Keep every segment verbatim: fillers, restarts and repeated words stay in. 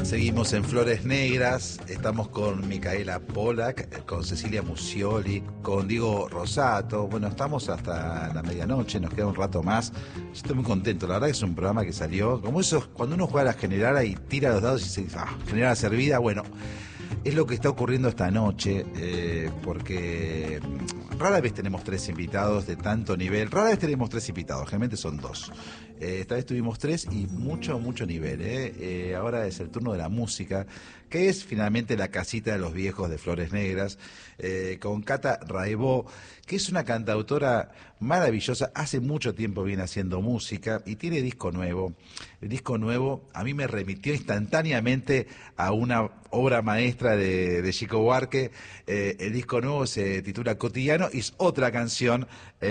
Seguimos en Flores Negras, estamos con Micaela Polak, con Cecilia Musioli, con Diego Rosato. Bueno, estamos hasta la medianoche, nos queda un rato más. Yo estoy muy contento, la verdad que es un programa que salió, como eso, cuando uno juega a la generala y tira los dados y se dice, ah, generala servida, bueno, es lo que está ocurriendo esta noche, eh, porque rara vez tenemos tres invitados de tanto nivel, rara vez tenemos tres invitados, generalmente son dos. Eh, esta vez tuvimos tres y mucho, mucho nivel. ¿eh? Eh, ahora es el turno de la música, que es finalmente la casita de los viejos de Flores Negras, eh, con Cata Raibó, que es una cantautora maravillosa, hace mucho tiempo viene haciendo música y tiene disco nuevo. El disco nuevo a mí me remitió instantáneamente a una obra maestra de, de Chico Buarque. Eh, el disco nuevo se titula Cotidiano y es otra canción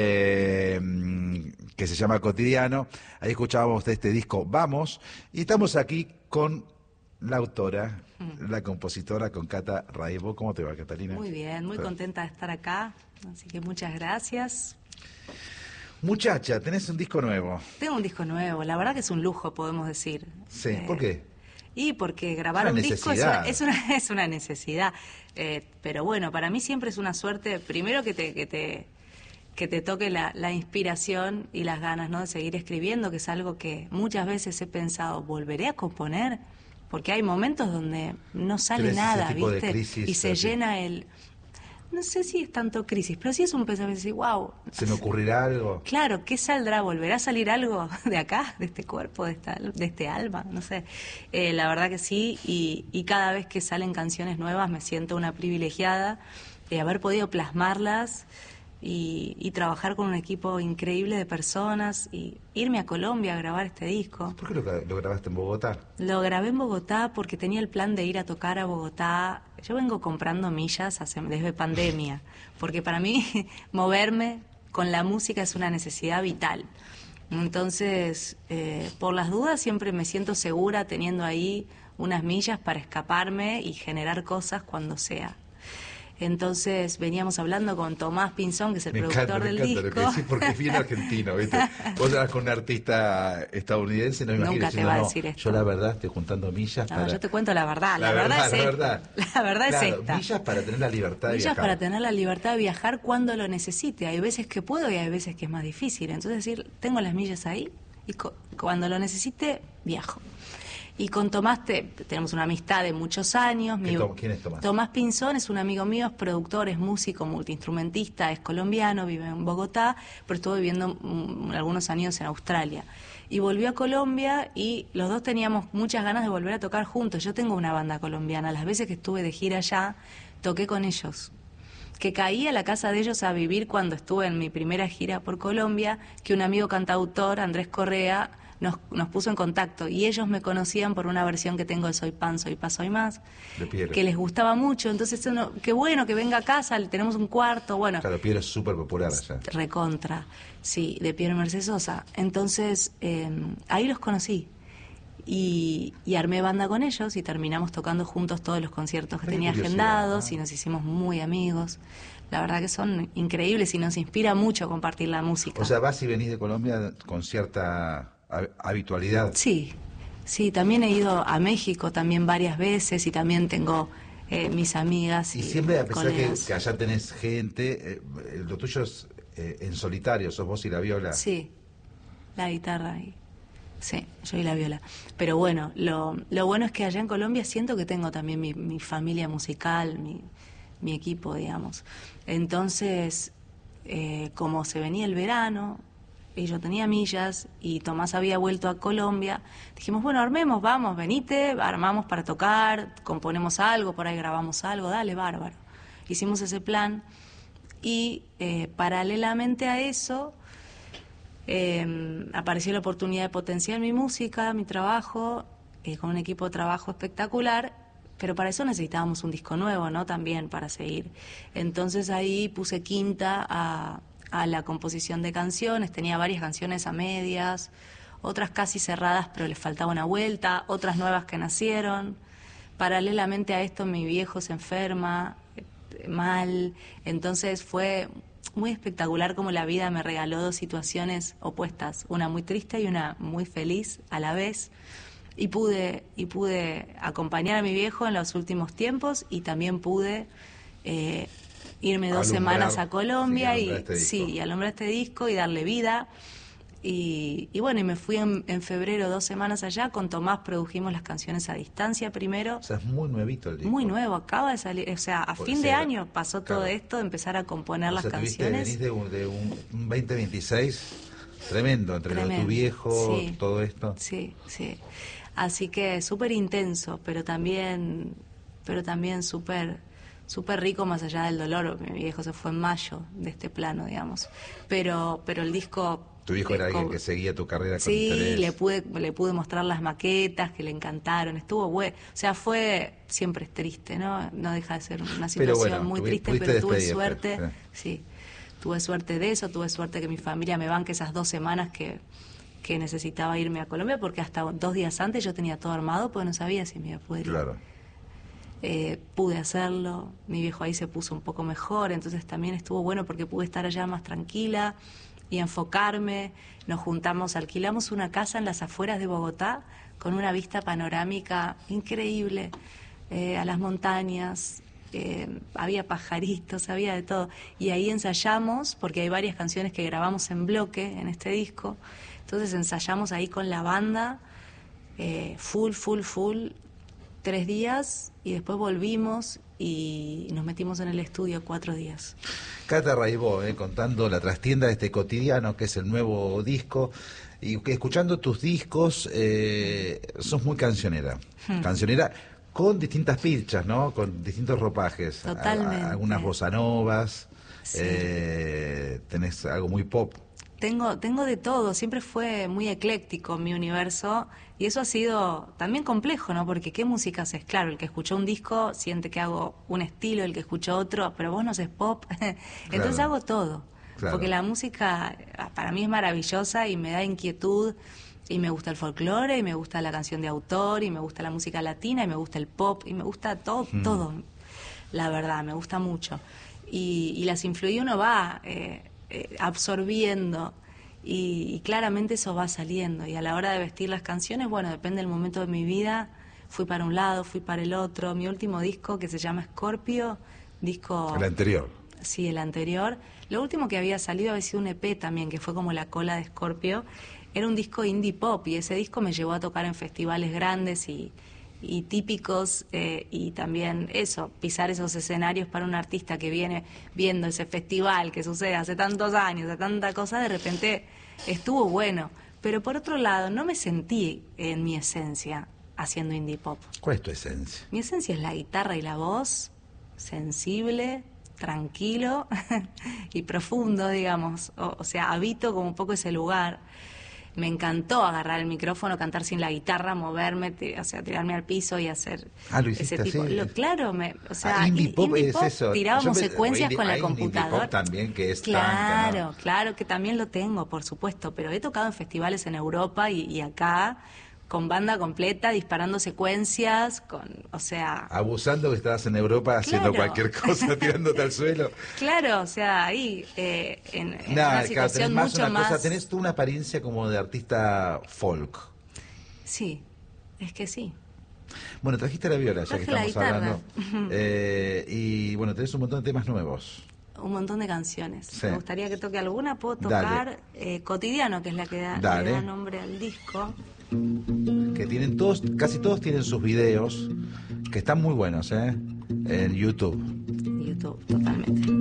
eh, que se llama Cotidiano. Ahí escuchábamos de este disco Vamos, y estamos aquí con la autora, mm. la compositora, con Cata Raibó. ¿Cómo te va, Catalina? Muy bien, muy Pero... contenta de estar acá, así que muchas gracias. Muchacha, tenés un disco nuevo. Tengo un disco nuevo, la verdad que es un lujo, podemos decir. Sí, eh, ¿por qué? Y porque grabar un disco es una, es una, es una necesidad, eh, pero bueno, para mí siempre es una suerte, primero que te... Que te que te toque la, la inspiración y las ganas, ¿no?, de seguir escribiendo, que es algo que muchas veces he pensado, ¿volveré a componer? Porque hay momentos donde no sale nada, ¿viste? Crisis, y se así. Llena el... No sé si es tanto crisis, pero sí es un pensamiento, decir, wow. ¿Se me ocurrirá algo? Claro, ¿qué saldrá? ¿Volverá a salir algo de acá, de este cuerpo, de, esta, de este alma? No sé. Eh, la verdad que sí, y, y cada vez que salen canciones nuevas me siento una privilegiada de haber podido plasmarlas. Y, y trabajar con un equipo increíble de personas y irme a Colombia a grabar este disco. ¿Por qué lo, lo grabaste en Bogotá? Lo grabé en Bogotá porque tenía el plan de ir a tocar a Bogotá. Yo vengo comprando millas hace, desde pandemia, porque para mí moverme con la música es una necesidad vital. Entonces, eh, por las dudas siempre me siento segura teniendo ahí unas millas para escaparme y generar cosas cuando sea. Entonces veníamos hablando con Tomás Pinzón, que es el me productor encanta, del me encanta disco. Lo que decís, porque es bien argentino, ¿viste? Vos hablas con un artista estadounidense, no me imagino. Nunca te va a decir no, esto. Yo la verdad estoy juntando millas no, para... yo te cuento la verdad, la, la verdad, verdad es la esta. verdad. La verdad claro, es esta. Millas para tener la libertad de millas viajar. para tener la libertad de viajar cuando lo necesite. Hay veces que puedo y hay veces que es más difícil. Entonces decir, tengo las millas ahí y co cuando lo necesite, viajo. Y con Tomás te, tenemos una amistad de muchos años. Mi, ¿Quién es Tomás? Tomás Pinzón es un amigo mío, es productor, es músico, multiinstrumentista, es colombiano, vive en Bogotá, pero estuvo viviendo mm, algunos años en Australia. Y volvió a Colombia y los dos teníamos muchas ganas de volver a tocar juntos. Yo tengo una banda colombiana, las veces que estuve de gira allá, toqué con ellos. Que caí a la casa de ellos a vivir cuando estuve en mi primera gira por Colombia, que un amigo cantautor, Andrés Correa, Nos, nos puso en contacto y ellos me conocían por una versión que tengo de Soy Pan, Soy Paz, Soy Más, que les gustaba mucho. Entonces, uno, qué bueno que venga a casa, tenemos un cuarto, bueno. Claro, Piero es súper popular allá. Recontra, sí, de Piero Mercedes Sosa. Entonces, eh, ahí los conocí y, y armé banda con ellos y terminamos tocando juntos todos los conciertos que Ay, tenía agendados, ¿no? Y nos hicimos muy amigos. La verdad que son increíbles y nos inspira mucho compartir la música. O sea, vas y venís de Colombia con cierta... habitualidad. Sí, sí, también he ido a México también varias veces y también tengo eh, mis amigas y, y siempre a pesar que, que allá tenés gente, eh, lo tuyo es eh, en solitario, sos vos y la viola. Sí, la guitarra y sí, yo y la viola. Pero bueno, lo, lo bueno es que allá en Colombia siento que tengo también mi, mi familia musical, mi, mi equipo, digamos. Entonces, eh, como se venía el verano y yo tenía millas y Tomás había vuelto a Colombia, dijimos, bueno, armemos, vamos, venite, armamos para tocar, componemos algo, por ahí grabamos algo, dale, bárbaro. Hicimos ese plan y eh, paralelamente a eso eh, apareció la oportunidad de potenciar mi música, mi trabajo, eh, con un equipo de trabajo espectacular, pero para eso necesitábamos un disco nuevo, ¿no? También para seguir. Entonces ahí puse quinta a... a la composición de canciones, tenía varias canciones a medias, otras casi cerradas pero les faltaba una vuelta, otras nuevas que nacieron. Paralelamente a esto mi viejo se enferma, eh, mal, entonces fue muy espectacular como la vida me regaló dos situaciones opuestas, una muy triste y una muy feliz a la vez. y pude, y pude acompañar a mi viejo en los últimos tiempos y también pude eh, irme dos Alumbrar, semanas a Colombia sí, y, este sí, y alumbrar este disco y darle vida. Y, y bueno, y me fui en, en febrero dos semanas allá, con Tomás produjimos las canciones a distancia primero. O sea, es muy nuevito el disco. Muy nuevo, acaba de salir, o sea, a Por fin ser, de año pasó claro. todo esto, de empezar a componer o las sea, tuviste, canciones. venís de un, de un, un veinte veintiséis tremendo, entre Tremendo. lo de tu viejo, Sí, todo esto. Sí, sí. Así que súper intenso, pero también, pero también súper, súper rico más allá del dolor. Mi viejo se fue en mayo de este plano, digamos. Pero, pero el disco... Tu viejo era alguien que seguía tu carrera con sí, interés. le pude, le pude mostrar las maquetas que le encantaron. Estuvo bueno. O sea, fue siempre es triste, ¿no? No deja de ser una situación bueno, muy tuve, triste, pero tuve despedirte, suerte. Sí. sí, tuve suerte de eso, tuve suerte que mi familia me banque esas dos semanas que, que necesitaba irme a Colombia, porque hasta dos días antes yo tenía todo armado, porque no sabía si me iba a poder ir. Claro. Eh, pude hacerlo, mi viejo ahí se puso un poco mejor, entonces también estuvo bueno porque pude estar allá más tranquila y enfocarme. Nos juntamos, alquilamos una casa en las afueras de Bogotá con una vista panorámica increíble, eh, a las montañas, eh, había pajaritos, había de todo. Y ahí ensayamos, porque hay varias canciones que grabamos en bloque en este disco, entonces ensayamos ahí con la banda, eh, full, full, full, tres días y después volvimos y nos metimos en el estudio cuatro días. Cata Raibó, eh, contando la trastienda de este cotidiano, que es el nuevo disco, y que escuchando tus discos, eh, sos muy cancionera. Hmm. Cancionera con distintas pilchas, ¿no? Con distintos ropajes. Totalmente. A, algunas bossa novas, sí. eh, tenés algo muy pop. Tengo, tengo de todo, siempre fue muy ecléctico mi universo y eso ha sido también complejo, ¿no? Porque ¿qué música haces? Claro, el que escuchó un disco siente que hago un estilo, el que escuchó otro, pero vos no haces pop, entonces claro. hago todo, claro. Porque la música para mí es maravillosa y me da inquietud y me gusta el folclore y me gusta la canción de autor y me gusta la música latina y me gusta el pop y me gusta todo, hmm. todo, la verdad, me gusta mucho y, y las influí uno va... Eh, Eh, absorbiendo y, y claramente eso va saliendo y a la hora de vestir las canciones, bueno, depende del momento de mi vida, fui para un lado, fui para el otro. Mi último disco, que se llama Scorpio, disco... El anterior. Sí, el anterior. Lo último que había salido había sido un E P también, que fue como la cola de Scorpio. Era un disco indie pop y ese disco me llevó a tocar en festivales grandes y y típicos eh, y también eso, pisar esos escenarios para un artista que viene viendo ese festival que sucede hace tantos años, de tanta cosa, de repente estuvo bueno. Pero por otro lado, no me sentí en mi esencia haciendo indie pop. ¿Cuál es tu esencia? Mi esencia es la guitarra y la voz, sensible, tranquilo y profundo, digamos. O, o sea, habito como un poco ese lugar. Me encantó agarrar el micrófono, cantar sin la guitarra, moverme, o sea, tirarme al piso y hacer ah, ¿lo hiciste ese tipo. Así? Lo, claro, me, o sea, ah, indie pop indie es pop, eso. Tirábamos Yo secuencias me, con la hay computadora. Indie pop también que es claro, tanca, ¿no? Claro, que también lo tengo, por supuesto, pero he tocado en festivales en Europa y, y acá con banda completa, disparando secuencias, con, o sea... Abusando que estabas en Europa haciendo claro. cualquier cosa, tirándote al suelo. Claro, o sea, ahí, eh, en, en nah, una situación claro, más mucho una más... Cosa, tenés tú una apariencia como de artista folk. Sí, es que sí. Bueno, trajiste la viola, ya Traje que estamos hablando. Uh-huh. Eh, y bueno, tenés un montón de temas nuevos. Un montón de canciones. Sí. Me gustaría que toque alguna. Puedo tocar eh, Cotidiano, que es la que da, le da nombre al disco. Que tienen todos, casi todos tienen sus videos, que están muy buenos, ¿eh? En YouTube. YouTube, totalmente.